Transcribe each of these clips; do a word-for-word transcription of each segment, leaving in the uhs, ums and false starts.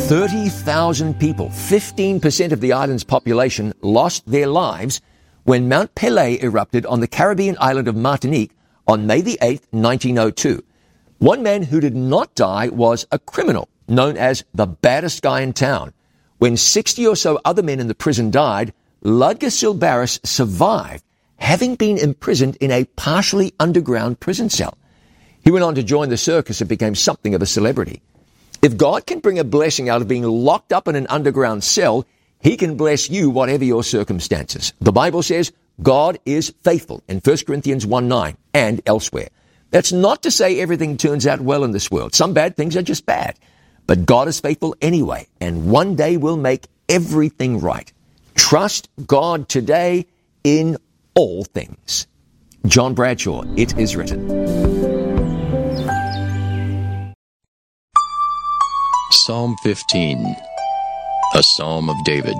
thirty thousand people, fifteen percent of the island's population, lost their lives when Mount Pelée erupted on the Caribbean island of Martinique on May the eighth, nineteen oh two. One man who did not die was a criminal known as the baddest guy in town. When sixty or so other men in the prison died, Ludger Silbaris survived, having been imprisoned in a partially underground prison cell. He went on to join the circus and became something of a celebrity. If God can bring a blessing out of being locked up in an underground cell, He can bless you whatever your circumstances. The Bible says God is faithful in First Corinthians one nine and elsewhere. That's not to say everything turns out well in this world. Some bad things are just bad. But God is faithful anyway, and one day will make everything right. Trust God today in all things. John Bradshaw, It Is Written. Psalm fifteen, a psalm of David.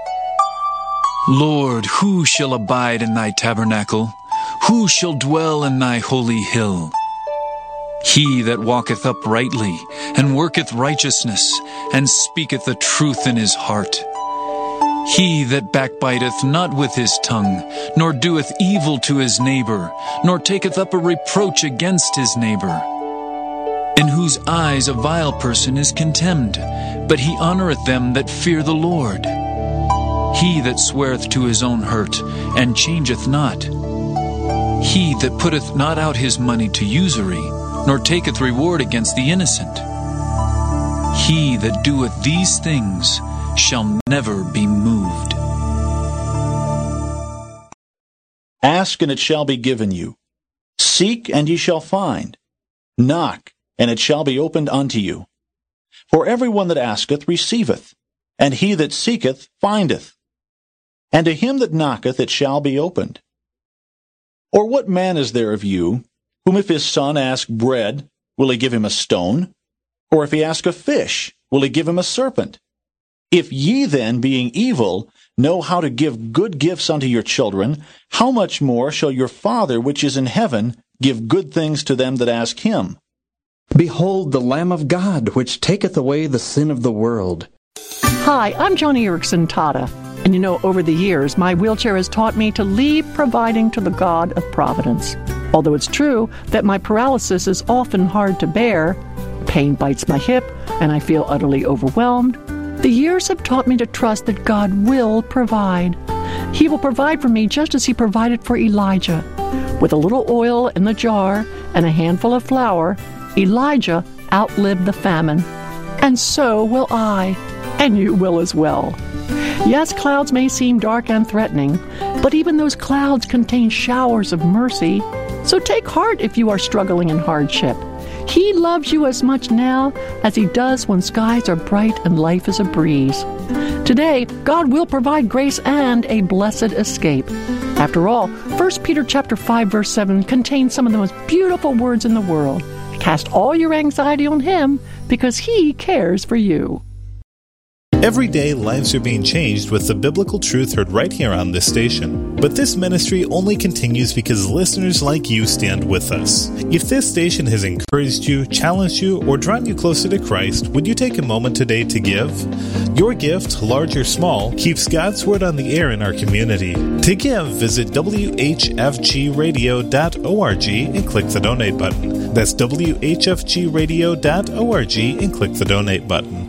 Lord, who shall abide in thy tabernacle? Who shall dwell in thy holy hill? He that walketh uprightly, and worketh righteousness, and speaketh the truth in his heart. He that backbiteth not with his tongue, nor doeth evil to his neighbor, nor taketh up a reproach against his neighbor. In whose eyes a vile person is contemned, but he honoureth them that fear the Lord. He that sweareth to his own hurt, and changeth not. He that putteth not out his money to usury, nor taketh reward against the innocent. He that doeth these things shall never be moved. Ask, and it shall be given you. Seek, and ye shall find. Knock, and it shall be opened unto you. For every one that asketh receiveth, and he that seeketh findeth. And to him that knocketh it shall be opened. Or what man is there of you, whom if his son ask bread, will he give him a stone? Or if he ask a fish, will he give him a serpent? If ye then, being evil, know how to give good gifts unto your children, how much more shall your Father which is in heaven give good things to them that ask him? Behold the Lamb of God, which taketh away the sin of the world. Hi, I'm Joni Eareckson Tada. And you know, over the years, my wheelchair has taught me to leave providing to the God of Providence. Although it's true that my paralysis is often hard to bear, pain bites my hip, and I feel utterly overwhelmed, the years have taught me to trust that God will provide. He will provide for me just as He provided for Elijah. With a little oil in the jar and a handful of flour, Elijah outlived the famine. And so will I, and you will as well. Yes, clouds may seem dark and threatening, but even those clouds contain showers of mercy. So take heart if you are struggling in hardship. He loves you as much now as He does when skies are bright and life is a breeze. Today, God will provide grace and a blessed escape. After all, First Peter chapter five, verse seven contains some of the most beautiful words in the world. Cast all your anxiety on Him because He cares for you. Every day, lives are being changed with the biblical truth heard right here on this station. But this ministry only continues because listeners like you stand with us. If this station has encouraged you, challenged you, or drawn you closer to Christ, would you take a moment today to give? Your gift, large or small, keeps God's Word on the air in our community. To give, visit W H F G radio dot org and click the donate button. That's W H F G radio dot org and click the donate button.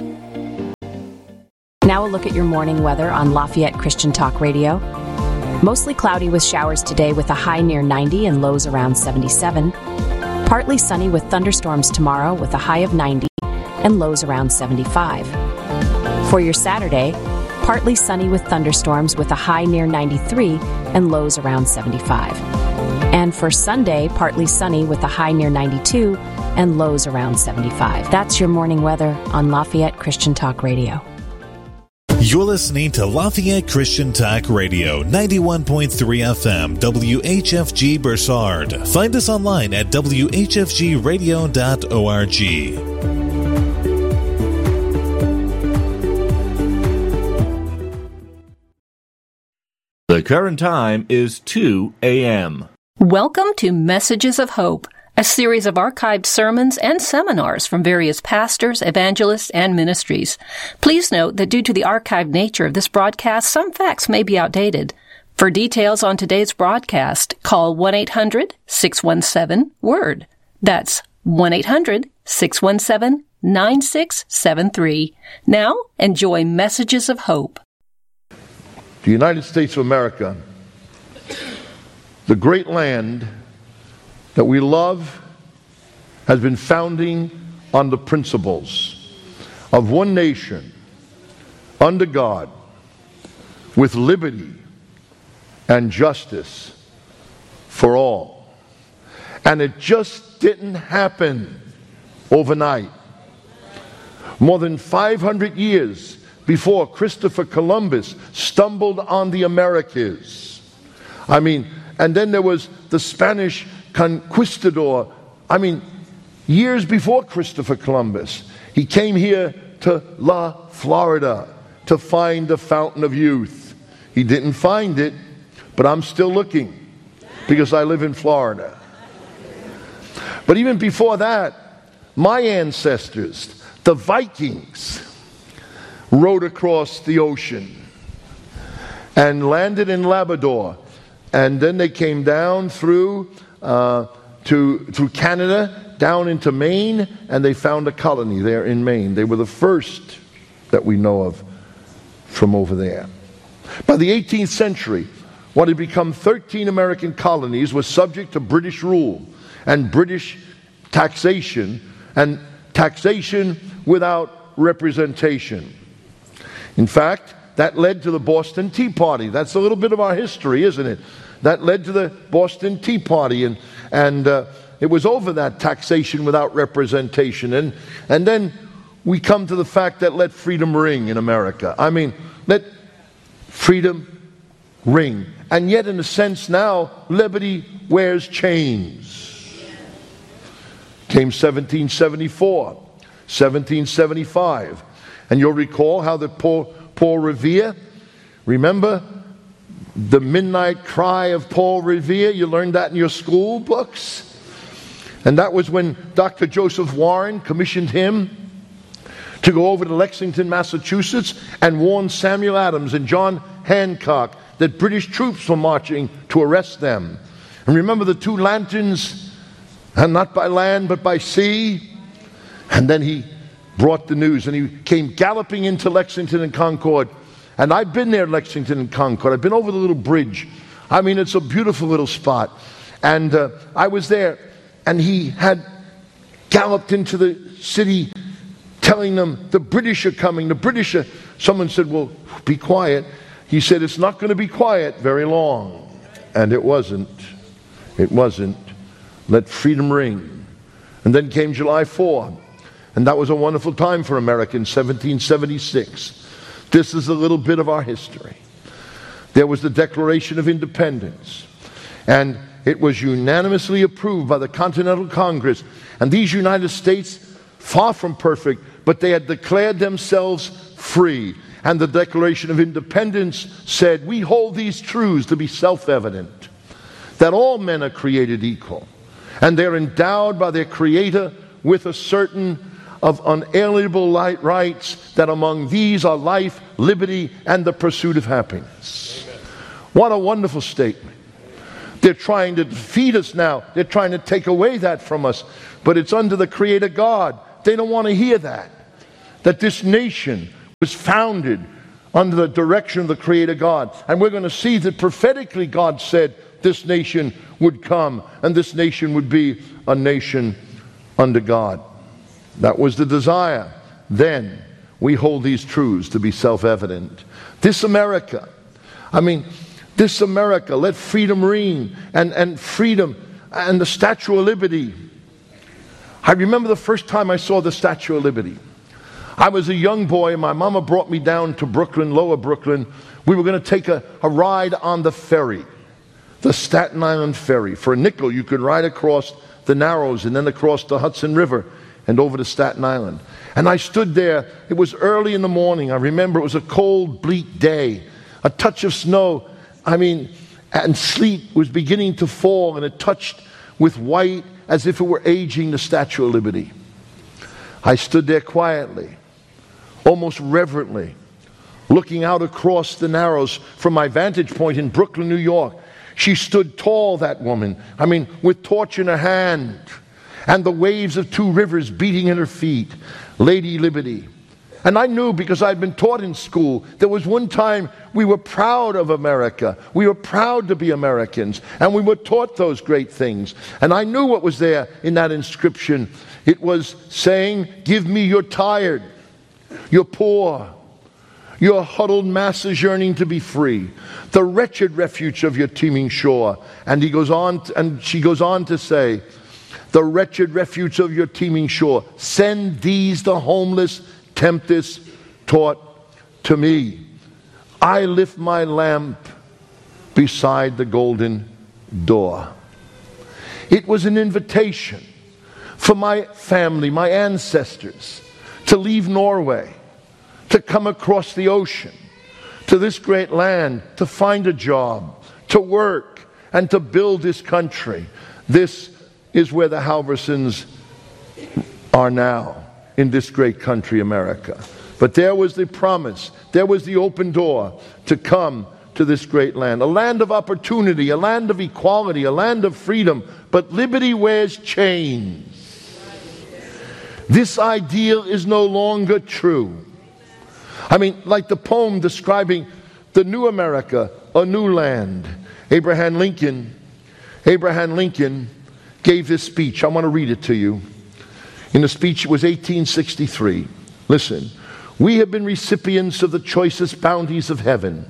Now a look at your morning weather on Lafayette Christian Talk Radio. Mostly cloudy with showers today with a high near ninety and lows around seventy-seven. Partly sunny with thunderstorms tomorrow with a high of ninety and lows around seventy-five. For your Saturday, partly sunny with thunderstorms with a high near ninety-three and lows around seventy-five. And for Sunday, partly sunny with a high near ninety-two and lows around seventy-five. That's your morning weather on Lafayette Christian Talk Radio. You're listening to Lafayette Christian Talk Radio, ninety-one point three F M, W H F G Bursard. Find us online at W H F G radio dot org. The current time is two a.m. Welcome to Messages of Hope, a series of archived sermons and seminars from various pastors, evangelists, and ministries. Please note that due to the archived nature of this broadcast, some facts may be outdated. For details on today's broadcast, call one eight hundred six one seven WORD. That's one eight hundred six one seven nine six seven three. Now, enjoy Messages of Hope. The United States of America, the great land that we love, has been founding on the principles of one nation, under God, with liberty and justice for all. And it just didn't happen overnight. More than five hundred years before Christopher Columbus stumbled on the Americas. I mean, and then there was the Spanish conquistador. I mean, years before Christopher Columbus, he came here to La Florida to find the fountain of youth. He didn't find it, but I'm still looking because I live in Florida. But even before that, my ancestors, the Vikings, rode across the ocean and landed in Labrador. And then they came down through uh, to through Canada, down into Maine, and they found a colony there in Maine. They were the first that we know of from over there. By the eighteenth century, what had become thirteen American colonies was subject to British rule and British taxation, and taxation without representation. In fact, that led to the Boston Tea Party. That's a little bit of our history, isn't it? That led to the Boston Tea Party, and and uh, it was over that taxation without representation. And and then we come to the fact that let freedom ring in America. I mean, let freedom ring. And yet, in a sense now, liberty wears chains. Came seventeen seventy-four, seventeen seventy-five. And you'll recall how that Paul, Paul Revere, remember the midnight cry of Paul Revere? You learned that in your school books. And that was when Doctor Joseph Warren commissioned him to go over to Lexington, Massachusetts, and warn Samuel Adams and John Hancock that British troops were marching to arrest them. And remember the two lanterns, and not by land but by sea? And then he brought the news, and he came galloping into Lexington and Concord. And I've been there, Lexington and Concord. I've been over the little bridge. I mean, it's a beautiful little spot. And uh, I was there, and he had galloped into the city telling them, the British are coming, the British are... Someone said, well, be quiet. He said, it's not going to be quiet very long. And it wasn't. It wasn't. Let freedom ring. And then came July fourth. And that was a wonderful time for America in seventeen seventy-six. This is a little bit of our history. There was the Declaration of Independence. And it was unanimously approved by the Continental Congress. And these United States, far from perfect, but they had declared themselves free. And the Declaration of Independence said, we hold these truths to be self-evident, that all men are created equal, and they're endowed by their Creator with a certain of unalienable rights, that among these are life, liberty, and the pursuit of happiness. Amen. What a wonderful statement. They're trying to defeat us now. They're trying to take away that from us. But it's under the Creator God. They don't want to hear that. That this nation was founded under the direction of the Creator God. And we're going to see that prophetically God said this nation would come, and this nation would be a nation under God. That was the desire. Then we hold these truths to be self-evident. This America, I mean, this America, let freedom ring, and, and freedom, and the Statue of Liberty. I remember the first time I saw the Statue of Liberty. I was a young boy, and my mama brought me down to Brooklyn, Lower Brooklyn. We were going to take a, a ride on the ferry, the Staten Island ferry. For a nickel, you could ride across the Narrows and then across the Hudson River and over to Staten Island. And I stood there. It was early in the morning. I remember it was a cold, bleak day. A touch of snow, I mean, and sleet was beginning to fall, and it touched with white as if it were aging the Statue of Liberty. I stood there quietly, almost reverently, looking out across the Narrows from my vantage point in Brooklyn, New York. She stood tall, that woman, I mean, with torch in her hand, and the waves of two rivers beating at her feet. Lady Liberty. And I knew, because I'd been taught in school, there was one time we were proud of America. We were proud to be Americans, and we were taught those great things. And I knew what was there in that inscription. It was saying, give me your tired, your poor, your huddled masses yearning to be free, the wretched refuge of your teeming shore. And he goes on, and she goes on to say, the wretched refuge of your teeming shore, send these the homeless tempest taught to me. I lift my lamp beside the golden door. It was an invitation for my family, my ancestors, to leave Norway, to come across the ocean to this great land, to find a job, to work, and to build this country. This is where the Halversons are now, in this great country, America. But there was the promise, there was the open door to come to this great land. A land of opportunity, a land of equality, a land of freedom. But liberty wears chains. This ideal is no longer true. I mean, like the poem describing the new America, a new land. Abraham Lincoln, Abraham Lincoln gave this speech. I want to read it to you. In the speech, it was eighteen sixty-three. Listen. We have been recipients of the choicest bounties of heaven.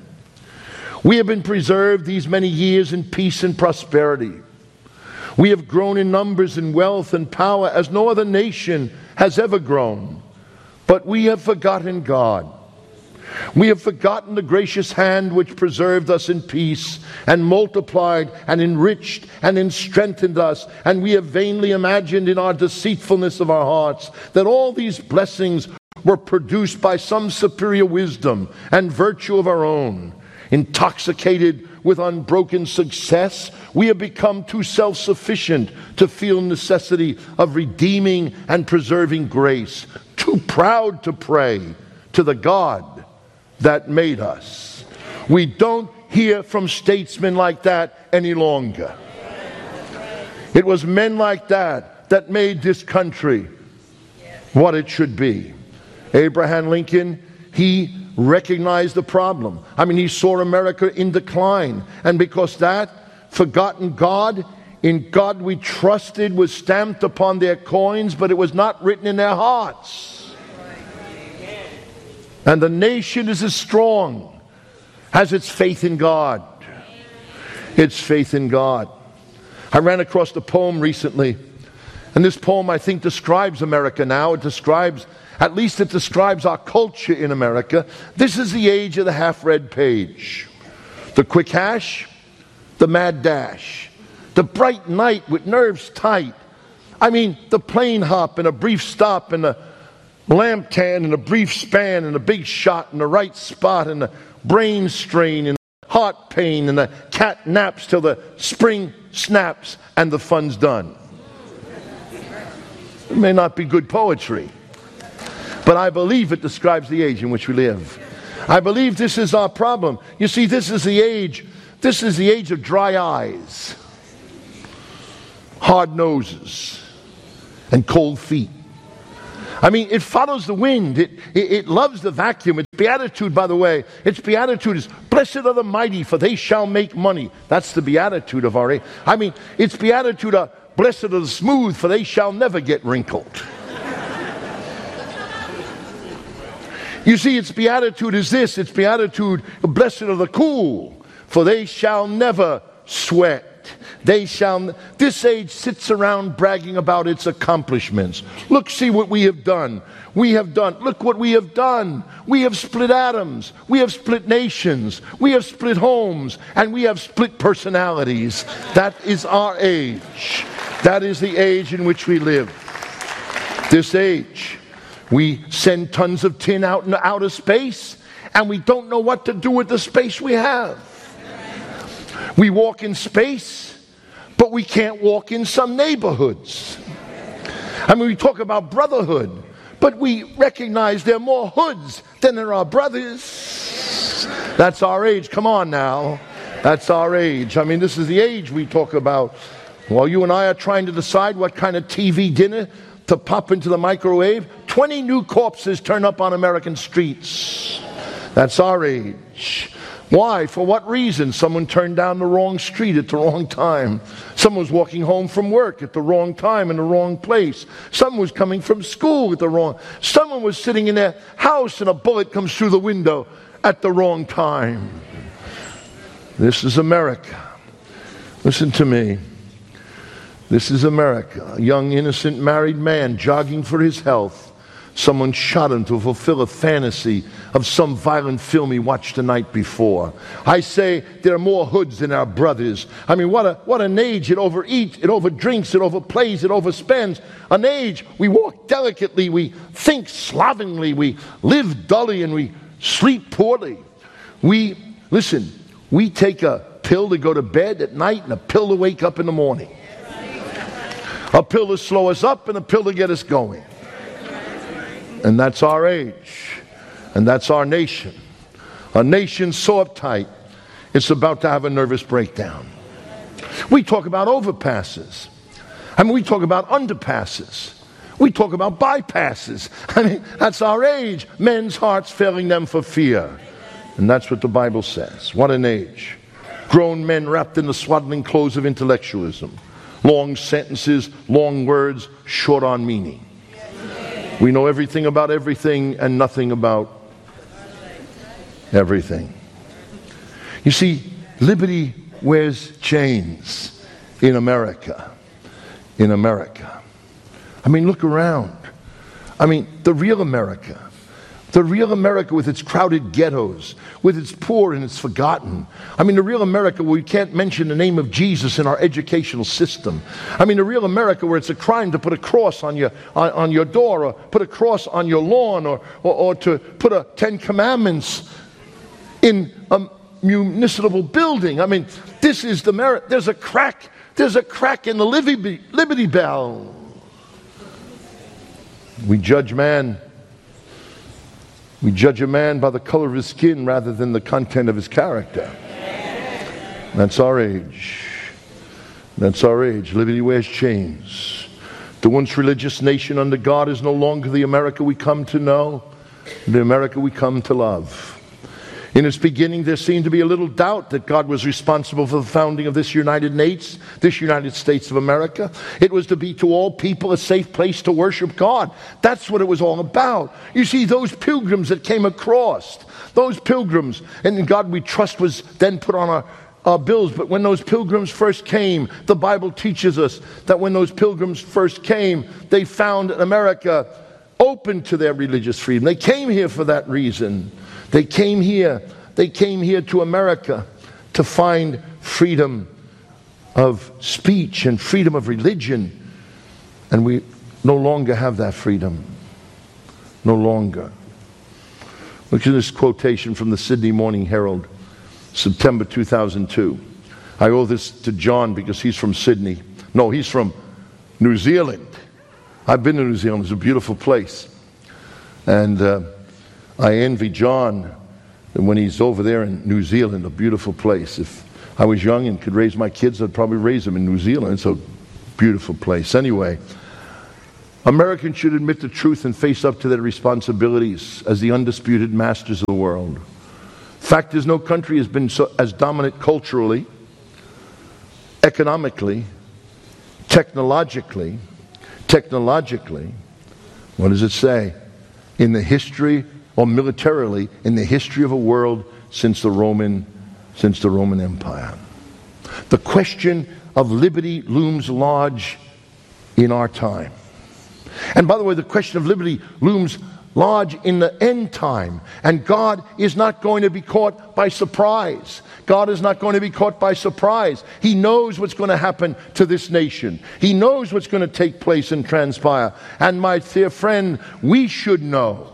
We have been preserved these many years in peace and prosperity. We have grown in numbers and wealth and power as no other nation has ever grown. But we have forgotten God. We have forgotten the gracious hand which preserved us in peace and multiplied and enriched and strengthened us. And we have vainly imagined in our deceitfulness of our hearts that all these blessings were produced by some superior wisdom and virtue of our own. Intoxicated with unbroken success, we have become too self-sufficient to feel necessity of redeeming and preserving grace, too proud to pray to the God that made us. We don't hear from statesmen like that any longer. It was men like that that made this country what it should be. Abraham Lincoln, he recognized the problem. I mean, he saw America in decline. And because that, forgotten God, in God we trusted, was stamped upon their coins, but it was not written in their hearts. And the nation is as strong as its faith in God. Its faith in God. I ran across a poem recently, and this poem, I think, describes America now. It describes, at least it describes our culture in America. This is the age of the half-read page. The quick hash, the mad dash. The bright night with nerves tight. I mean, the plane hop and a brief stop and a lamp tan and a brief span and a big shot in the right spot and the brain strain and heart pain and the cat naps till the spring snaps and the fun's done. It may not be good poetry, but I believe it describes the age in which we live. I believe this is our problem. You see, this is the age, this is the age of dry eyes, hard noses, and cold feet. I mean, it follows the wind. It, it, it loves the vacuum. Its beatitude, by the way, its beatitude is, blessed are the mighty, for they shall make money. That's the beatitude of our age. I mean, its beatitude are, blessed are the smooth, for they shall never get wrinkled. You see, its beatitude is this. Its beatitude, blessed are the cool, for they shall never sweat. They shall. This age sits around bragging about its accomplishments. Look, see what we have done. We have done. Look what we have done. We have split atoms. We have split nations. We have split homes. And we have split personalities. That is our age. That is the age in which we live. This age. We send tons of tin out into outer space, and we don't know what to do with the space we have. We walk in space, but but we can't walk in some neighborhoods. I mean, we talk about brotherhood, but we recognize there are more hoods than there are brothers. That's our age. Come on now. That's our age. I mean, this is the age we talk about. While you and I are trying to decide what kind of T V dinner to pop into the microwave, twenty new corpses turn up on American streets. That's our age. Why? For what reason? Someone turned down the wrong street at the wrong time. Someone was walking home from work at the wrong time in the wrong place. Someone was coming from school at the wrong. Someone was sitting in their house and a bullet comes through the window at the wrong time. This is America. Listen to me. This is America. A young, innocent, married man jogging for his health. Someone shot him to fulfill a fantasy of some violent film he watched the night before. I say there are more hoods than our brothers. I mean, what a what an age. It overeats, it overdrinks, it overplays, it overspends. An age we walk delicately, we think slovenly, we live dully, and we sleep poorly. We, listen, we take a pill to go to bed at night and a pill to wake up in the morning. A pill to slow us up and a pill to get us going. And that's our age. And that's our nation. A nation so uptight, it's about to have a nervous breakdown. We talk about overpasses. I mean, we talk about underpasses. We talk about bypasses. I mean, that's our age. Men's hearts failing them for fear. And that's what the Bible says. What an age. Grown men wrapped in the swaddling clothes of intellectualism. Long sentences, long words, short on meaning. We know everything about everything and nothing about everything. You see, liberty wears chains in America. In America. I mean, look around. I mean, the real America. The real America with its crowded ghettos, with its poor and its forgotten. I mean, the real America where we can't mention the name of Jesus in our educational system. I mean, the real America where it's a crime to put a cross on your on, on your door, or put a cross on your lawn, or, or, or to put a Ten Commandments in a municipal building. I mean, this is the merit. There's a crack. There's a crack in the Liberty, Liberty Bell. We judge man. We judge a man by the color of his skin rather than the content of his character. That's our age. That's our age. Liberty wears chains. The once religious nation under God is no longer the America we come to know, the America we come to love. In its beginning, there seemed to be a little doubt that God was responsible for the founding of this United States, this United States of America. It was to be to all people a safe place to worship God. That's what it was all about. You see, those pilgrims that came across, those pilgrims, and in God we trust was then put on our, our bills. But when those pilgrims first came, the Bible teaches us that when those pilgrims first came, they found America open to their religious freedom. They came here for that reason. They came here, they came here to America to find freedom of speech and freedom of religion. And we no longer have that freedom. No longer. Look at this quotation from the Sydney Morning Herald, September two thousand two. I owe this to John because he's from Sydney. No, he's from New Zealand. I've been to New Zealand. It's a beautiful place. And uh, I envy John when he's over there in New Zealand, a beautiful place. If I was young and could raise my kids, I'd probably raise them in New Zealand. It's a beautiful place. Anyway, Americans should admit the truth and face up to their responsibilities as the undisputed masters of the world. Fact is, no country has been so, as dominant culturally, economically, technologically, technologically, what does it say? In the history, or militarily, in the history of a world since the Roman, since the Roman Empire. The question of liberty looms large in our time. And by the way, the question of liberty looms large in the end time. And God is not going to be caught by surprise. God is not going to be caught by surprise. He knows what's going to happen to this nation. He knows what's going to take place and transpire. And my dear friend, we should know.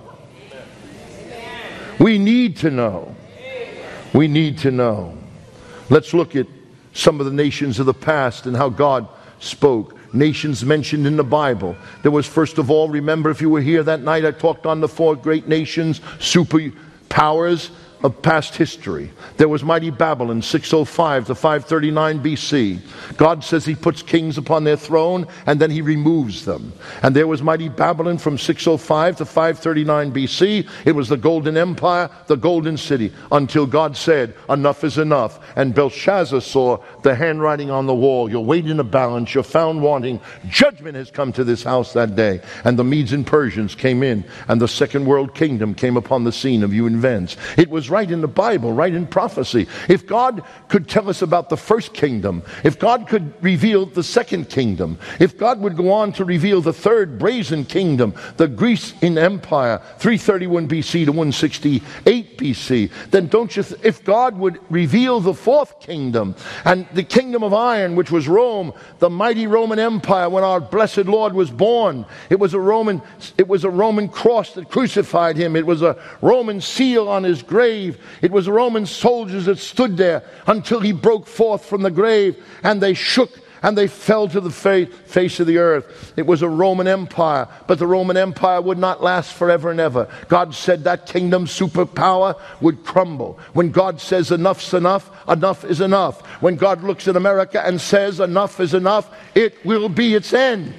We need to know. We need to know. Let's look at some of the nations of the past and how God spoke. Nations mentioned in the Bible. There was, first of all, remember if you were here that night, I talked on the four great nations, superpowers of past history. There was mighty Babylon, six oh five to five thirty-nine B C. God says he puts kings upon their throne and then he removes them. And there was mighty Babylon from six oh five to five thirty-nine B C. It was the golden empire, the golden city, until God said, enough is enough. And Belshazzar saw the handwriting on the wall. You're weighed in a balance, you're found wanting. Judgment has come to this house that day. And the Medes and Persians came in, and the second world kingdom came upon the scene of human events. It was right in the Bible, right in prophecy. If God could tell us about the first kingdom, if God could reveal the second kingdom, if God would go on to reveal the third brazen kingdom, the Greece in empire, three thirty-one B C to one sixty-eight B C, then don't you, th- if God would reveal the fourth kingdom, and the kingdom of iron, which was Rome, the mighty Roman Empire, when our blessed Lord was born, it was a Roman, it was a Roman cross that crucified him. It was a Roman seal on his grave. It was the Roman soldiers that stood there until he broke forth from the grave, and they shook and they fell to the fa- face of the earth. It was a Roman Empire, but the Roman Empire would not last forever and ever. God said that kingdom's superpower would crumble. When God says enough's enough, enough is enough. When God looks at America and says enough is enough, it will be its end.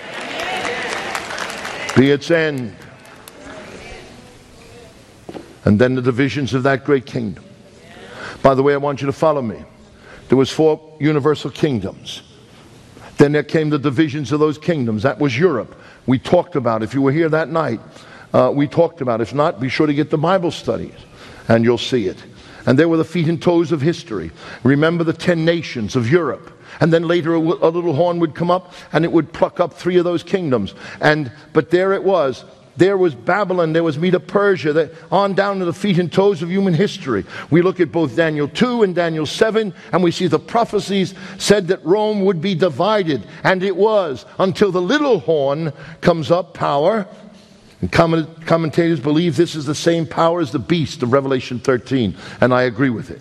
Be its end. And then the divisions of that great kingdom. By the way, I want you to follow me. There was four universal kingdoms. Then there came the divisions of those kingdoms. That was Europe. We talked about, if you were here that night, uh, we talked about. If not, be sure to get the Bible studies, and you'll see it. And they were the feet and toes of history. Remember the ten nations of Europe. And then later a, a little horn would come up, and it would pluck up three of those kingdoms. And but there it was. There was Babylon, there was Medo-Persia, that on down to the feet and toes of human history. We look at both Daniel two and Daniel seven, and we see the prophecies said that Rome would be divided, and it was, until the little horn comes up, power. And comment- commentators believe this is the same power as the beast of Revelation thirteen, and I agree with it.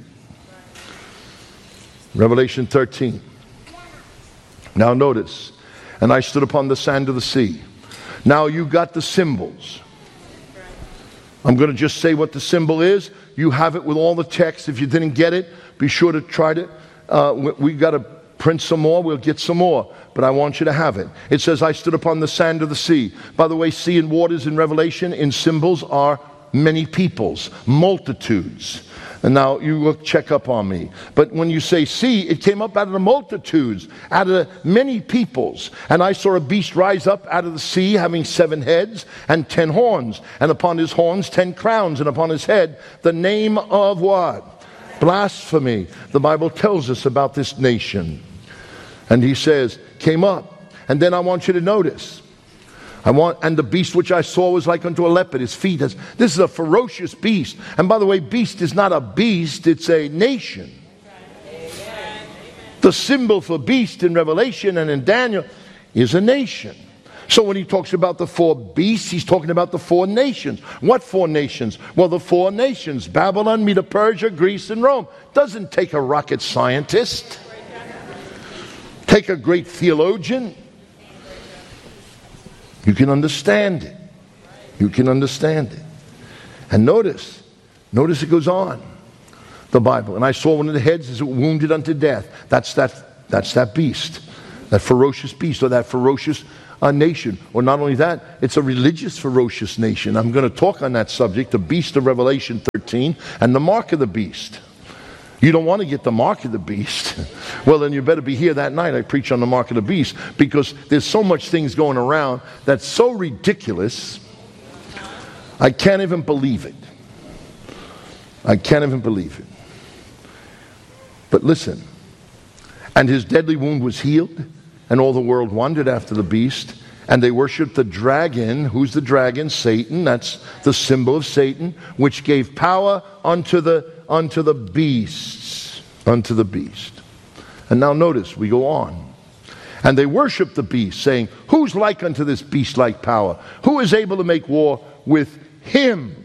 Revelation thirteen. Now notice, and I stood upon the sand of the sea. Now you got the symbols. I'm going to just say what the symbol is. You have it with all the text. If you didn't get it, be sure to try to, uh, we, we got to print some more. We'll get some more. But I want you to have it. It says, I stood upon the sand of the sea. By the way, sea and waters in Revelation in symbols are many peoples, multitudes. And now you look, check up on me. But when you say sea, it came up out of the multitudes, out of the many peoples. And I saw a beast rise up out of the sea, having seven heads and ten horns. And upon his horns ten crowns, and upon his head the name of what? Blasphemy. The Bible tells us about this nation. And he says, came up. And then I want you to notice. I want, and the beast which I saw was like unto a leopard. His feet has, this is a ferocious beast. And by the way, beast is not a beast, it's a nation. Amen. The symbol for beast in Revelation and in Daniel is a nation. So when he talks about the four beasts, he's talking about the four nations. What four nations? Well, the four nations, Babylon, Medo-Persia, Greece, and Rome. Doesn't take a rocket scientist. Take a great theologian. You can understand it. You can understand it. And notice, notice it goes on, the Bible. And I saw one of the heads is wounded unto death. That's that, that's that beast, that ferocious beast, or that ferocious uh, nation. Or not only that, it's a religious ferocious nation. I'm going to talk on that subject, the beast of Revelation thirteen, and the mark of the beast. You don't want to get the mark of the beast. Well, then you better be here that night. I preach on the mark of the beast, because there's so much things going around that's so ridiculous. I can't even believe it. I can't even believe it. But listen. And his deadly wound was healed, and all the world wondered after the beast, and they worshiped the dragon. Who's the dragon? Satan. That's the symbol of Satan, which gave power unto the unto the beasts, unto the beast. And now notice, we go on. And they worshiped the beast, saying, who's like unto this beast-like power? Who is able to make war with him?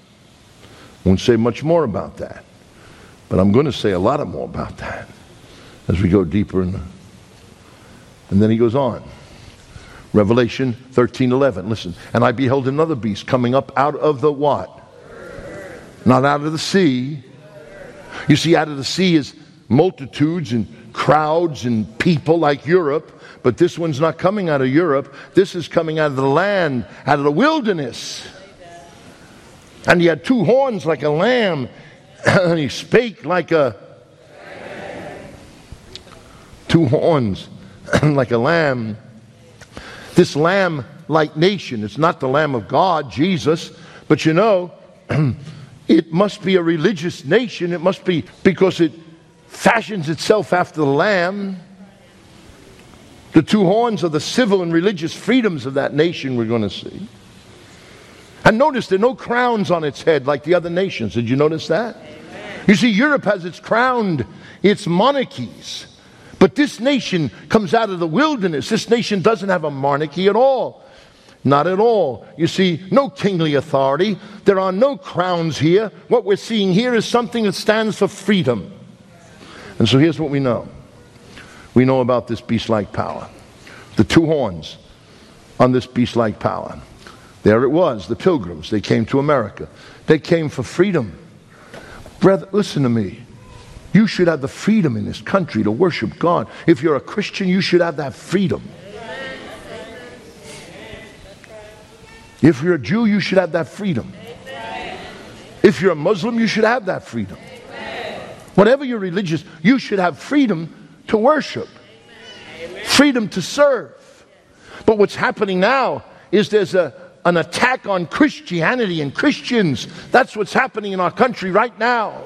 Won't say much more about that. But I'm going to say a lot more about that. as we go deeper in the, and then he goes on. Revelation thirteen eleven. Listen. And I beheld another beast coming up out of the what? Not out of the sea. You see, out of the sea is multitudes and crowds and people like Europe, but this one's not coming out of Europe. This is coming out of the land, out of the wilderness. And he had two horns like a lamb, and he spake like a two horns like a lamb. This lamb-like nation, it's not the Lamb of God, Jesus, but you know, it must be a religious nation. It must be, because it fashions itself after the Lamb. The two horns are the civil and religious freedoms of that nation we're going to see. And notice there are no crowns on its head like the other nations. Did you notice that? Amen. You see, Europe has its crowned, its monarchies. But this nation comes out of the wilderness. This nation doesn't have a monarchy at all. Not at all. You see, no kingly authority. There are no crowns here. What we're seeing here is something that stands for freedom. And so here's what we know. We know about this beast-like power. The two horns on this beast-like power. There it was, the pilgrims. They came to America. They came for freedom. Brother, listen to me. You should have the freedom in this country to worship God. If you're a Christian, you should have that freedom. If you're a Jew, you should have that freedom. If you're a Muslim, you should have that freedom. Whatever you're religious, you should have freedom to worship. Freedom to serve. But what's happening now is there's a, an attack on Christianity and Christians. That's what's happening in our country right now.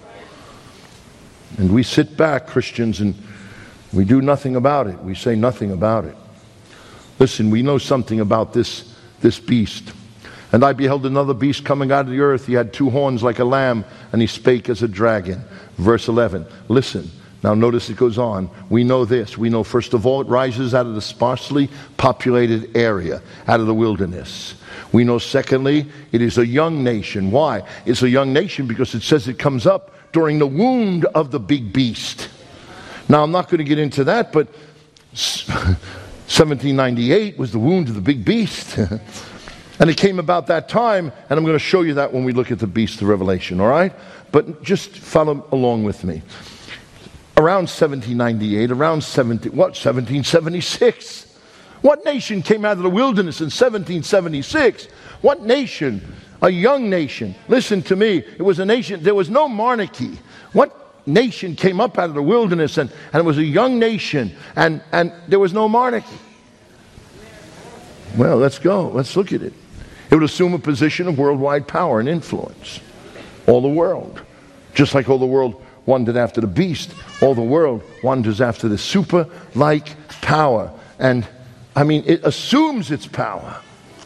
And we sit back, Christians, and we do nothing about it. We say nothing about it. Listen, we know something about this, this beast. And I beheld another beast coming out of the earth. He had two horns like a lamb, and he spake as a dragon. Verse eleven. Listen. Now notice it goes on. We know this. We know, first of all, it rises out of the sparsely populated area, out of the wilderness. We know, secondly, it is a young nation. Why? It's a young nation because it says it comes up during the wound of the big beast. Now, I'm not going to get into that, but seventeen ninety-eight was the wound of the big beast. And it came about that time, and I'm going to show you that when we look at the beast of Revelation, all right? But just follow along with me. Around seventeen ninety-eight, around seventeen, what, seventeen seventy-six? What nation came out of the wilderness in seventeen seventy-six? What nation? A young nation. Listen to me. It was a nation, there was no monarchy. What nation came up out of the wilderness and, and it was a young nation and, and there was no monarchy? Well, let's go. Let's look at it. It would assume a position of worldwide power and influence. All the world. Just like all the world wandered after the beast, all the world wanders after the super-like power. And, I mean, it assumes its power.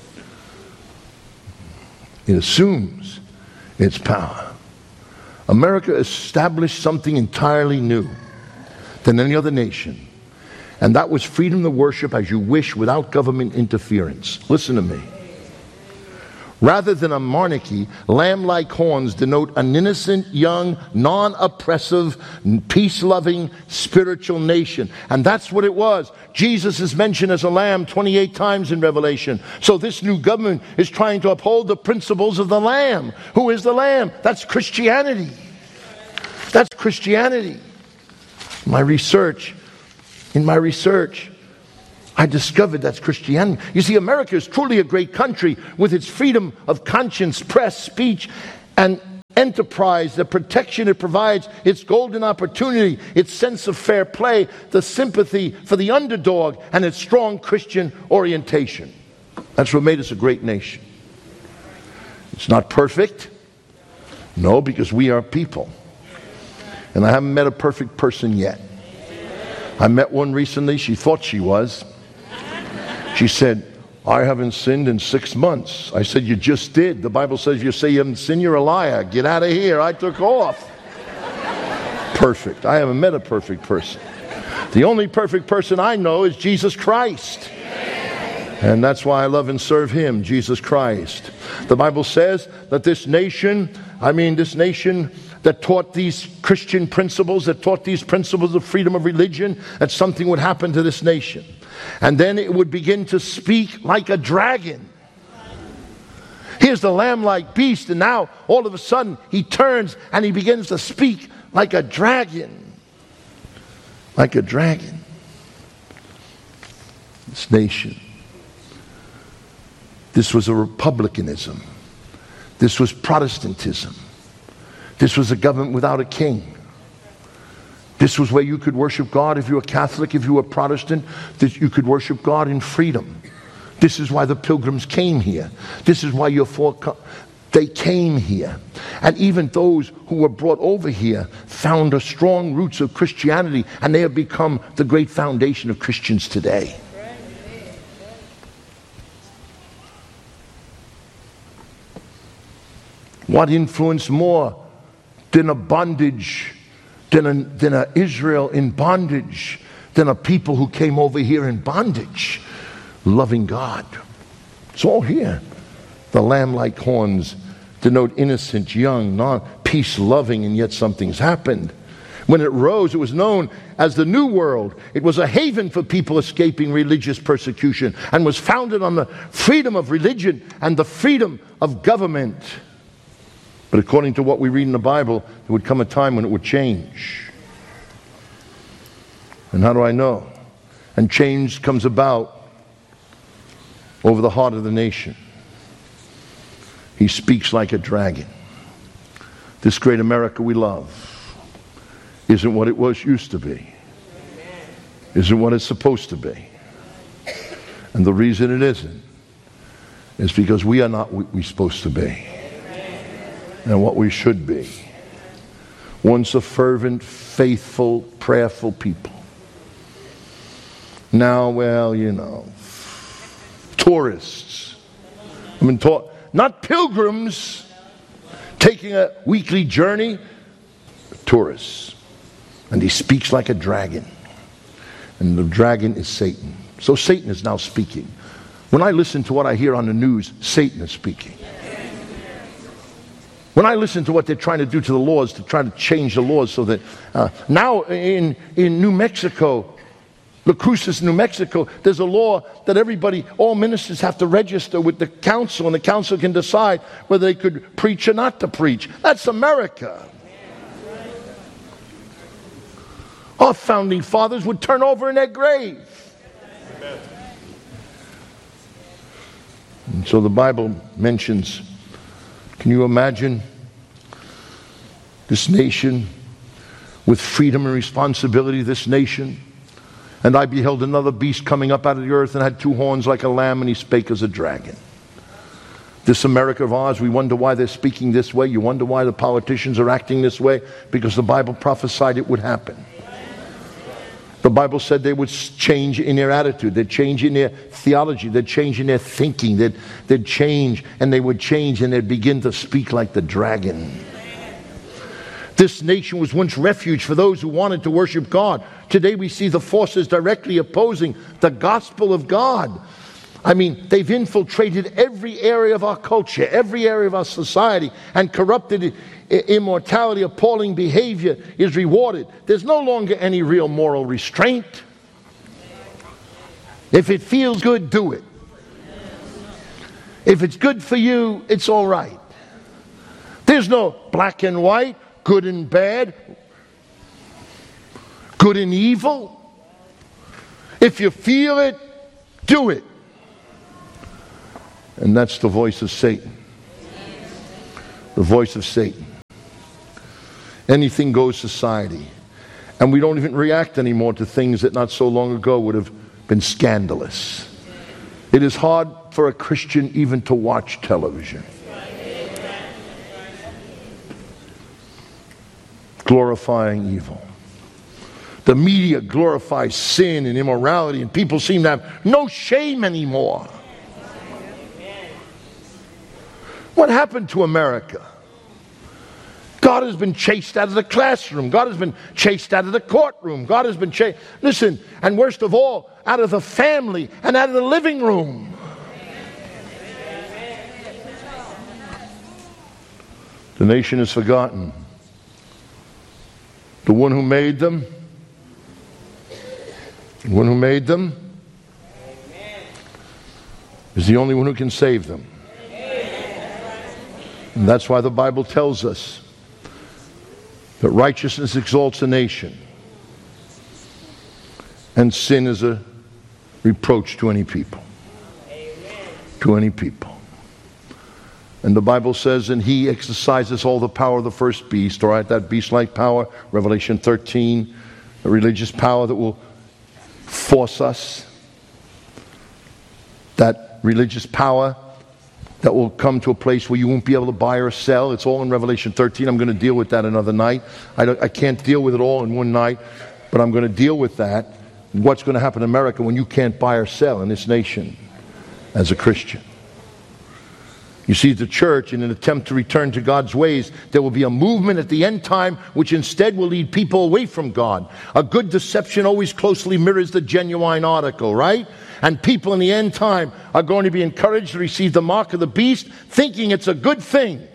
It assumes its power. America established something entirely new than any other nation. And that was freedom to worship as you wish without government interference. Listen to me. Rather than a monarchy, lamb-like horns denote an innocent, young, non-oppressive, peace-loving, spiritual nation. And that's what it was. Jesus is mentioned as a lamb twenty-eight times in Revelation. So this new government is trying to uphold the principles of the Lamb. Who is the Lamb? That's Christianity. That's Christianity. My research, in my research, I discovered that's Christianity. You see, America is truly a great country with its freedom of conscience, press, speech, and enterprise, the protection it provides, its golden opportunity, its sense of fair play, the sympathy for the underdog, and its strong Christian orientation. That's what made us a great nation. It's not perfect. No, because we are people. And I haven't met a perfect person yet. I met one recently. She thought she was. She said, I haven't sinned in six months. I said, you just did. The Bible says you say you haven't sinned, you're a liar. Get out of here. I took off. Perfect. I haven't met a perfect person. The only perfect person I know is Jesus Christ. And that's why I love and serve Him, Jesus Christ. The Bible says that this nation, I mean this nation, that taught these Christian principles, that taught these principles of freedom of religion, that something would happen to this nation. And then it would begin to speak like a dragon. Here's the lamb-like beast, and now all of a sudden he turns and he begins to speak like a dragon. Like a dragon. This nation. This was a republicanism. This was Protestantism. This was a government without a king. This was where you could worship God if you were Catholic, if you were Protestant, that you could worship God in freedom. This is why the pilgrims came here. This is why your foreco- they came here. And even those who were brought over here found a strong roots of Christianity, and they have become the great foundation of Christians today. What influenced more than a bondage, than a, than a Israel in bondage, than a people who came over here in bondage? Loving God. It's all here. The lamb-like horns denote innocent, young, non peace-loving, and yet something's happened. When it rose, it was known as the New World. It was a haven for people escaping religious persecution and was founded on the freedom of religion and the freedom of government. But according to what we read in the Bible, there would come a time when it would change. And how do I know? And change comes about over the heart of the nation. He speaks like a dragon. This great America we love isn't what it was used to be. Isn't what it's supposed to be. And the reason it isn't is because we are not what we're supposed to be and what we should be. Once a fervent, faithful, prayerful people. Now, well, you know, tourists. I mean, ta- not pilgrims taking a weekly journey, tourists. And he speaks like a dragon. And the dragon is Satan. So Satan is now speaking. When I listen to what I hear on the news, Satan is speaking. When I listen to what they're trying to do to the laws, to try to change the laws so that uh, now in, in New Mexico, La Cruces, New Mexico, there's a law that everybody, all ministers have to register with the council, and the council can decide whether they could preach or not to preach. That's America. Our founding fathers would turn over in their grave. And so the Bible mentions, can you imagine this nation with freedom and responsibility, this nation? And I beheld another beast coming up out of the earth and had two horns like a lamb, and he spake as a dragon. This America of ours, we wonder why they're speaking this way. You wonder why the politicians are acting this way. Because the Bible prophesied it would happen. The Bible said they would change in their attitude. They'd change in their theology. They'd change in their thinking. They'd, they'd change, and they would change, and they'd begin to speak like the dragon. This nation was once refuge for those who wanted to worship God. Today we see the forces directly opposing the gospel of God. I mean, they've infiltrated every area of our culture, every area of our society, and corrupted immorality, appalling behavior is rewarded. There's no longer any real moral restraint. If it feels good, do it. If it's good for you, it's all right. There's no black and white, good and bad, good and evil. If you feel it, do it. And that's the voice of Satan. The voice of Satan. Anything goes society. And we don't even react anymore to things that not so long ago would have been scandalous. It is hard for a Christian even to watch television. Glorifying evil. The media glorifies sin and immorality, and people seem to have no shame anymore. What happened to America? God has been chased out of the classroom. God has been chased out of the courtroom. God has been chased, listen, and worst of all, out of the family and out of the living room. The nation is forgotten. The one who made them, the one who made them, is the only one who can save them. And that's why the Bible tells us that righteousness exalts a nation, and sin is a reproach to any people. To any people. And the Bible says, and he exercises all the power of the first beast, all right, that beast-like power, Revelation thirteen, a religious power that will force us, that religious power that will come to a place where you won't be able to buy or sell. It's all in Revelation thirteen. I'm going to deal with that another night. I, don't, I can't deal with it all in one night, but I'm going to deal with that. What's going to happen in America when you can't buy or sell in this nation as a Christian? You see, the church, in an attempt to return to God's ways, there will be a movement at the end time which instead will lead people away from God. A good deception always closely mirrors the genuine article, right? And people in the end time are going to be encouraged to receive the mark of the beast, thinking it's a good thing.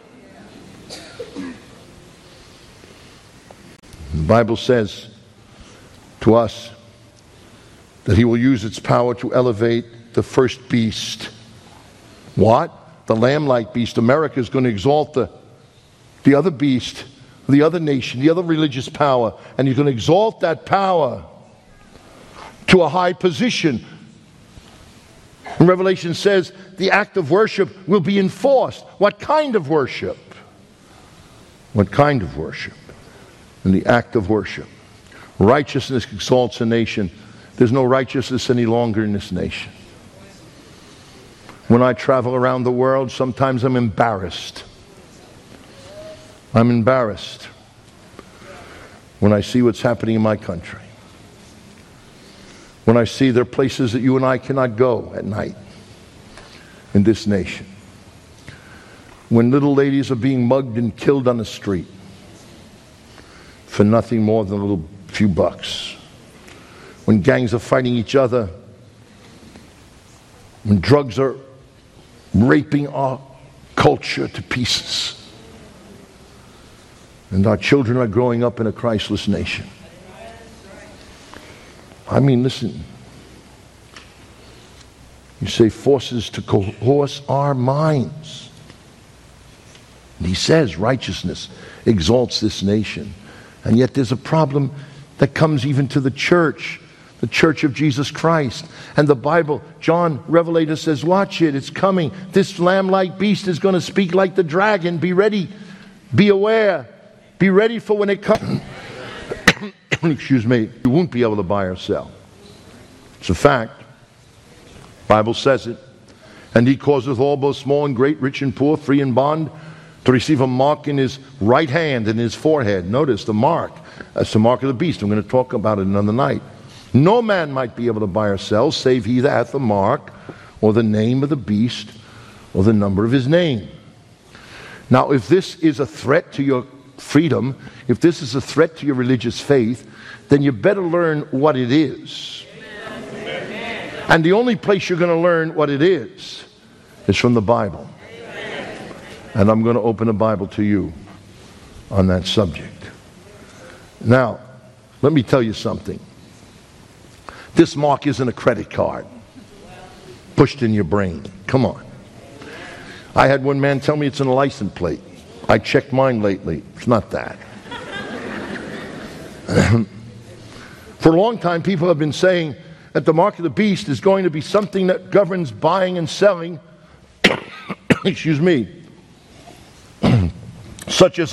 The Bible says to us that he will use its power to elevate the first beast. What? The lamb-like beast. America is going to exalt the, the other beast, the other nation, the other religious power, and he's going to exalt that power to a high position. And Revelation says the act of worship will be enforced. What kind of worship? What kind of worship? And the act of worship. Righteousness exalts a nation. There's no righteousness any longer in this nation. When I travel around the world, sometimes I'm embarrassed. I'm embarrassed when I see what's happening in my country. When I see there are places that you and I cannot go at night in this nation. When little ladies are being mugged and killed on the street for nothing more than a little few bucks. When gangs are fighting each other. When drugs are raping our culture to pieces. And our children are growing up in a Christless nation. I mean, listen. You say forces to coerce our minds. And he says righteousness exalts this nation. And yet there's a problem that comes even to the church. The church of Jesus Christ. And the Bible, John Revelator says, watch it, it's coming. This lamb-like beast is going to speak like the dragon. Be ready. Be aware. Be ready for when it comes. Excuse me. You won't be able to buy or sell. It's a fact. The Bible says it. And he causeth all, both small and great, rich and poor, free and bond, to receive a mark in his right hand and his forehead. Notice the mark. That's the mark of the beast. I'm going to talk about it another night. No man might be able to buy or sell, save he that hath the mark, or the name of the beast, or the number of his name. Now, if this is a threat to your freedom, if this is a threat to your religious faith, then you better learn what it is. Amen. And the only place you're going to learn what it is is from the Bible. Amen. And I'm going to open the Bible to you on that subject. Now, let me tell you something. This mark isn't a credit card pushed in your brain. Come on. I had one man tell me it's in a license plate. I checked mine lately. It's not that. For a long time, people have been saying that the mark of the beast is going to be something that governs buying and selling, excuse me, such as